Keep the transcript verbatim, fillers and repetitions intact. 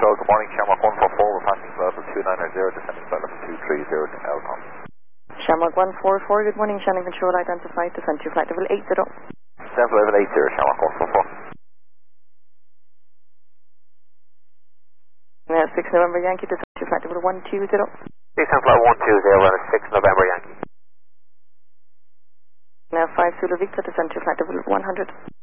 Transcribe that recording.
Control, good morning, Shamrock one four four, we're passing flight level two nine zero, descending flight level two three zero to Elcom. Shamrock one four four, good morning, Shannon Control, identified, descend to flight level eight zero. Descend flight level eight zero, Shamrock one four four. Uh, six November Yankee, descend to flight level one two zero. Descend flight one two zero, runner six November Yankee. Now five Zulu Victor, descend to flight level one hundred.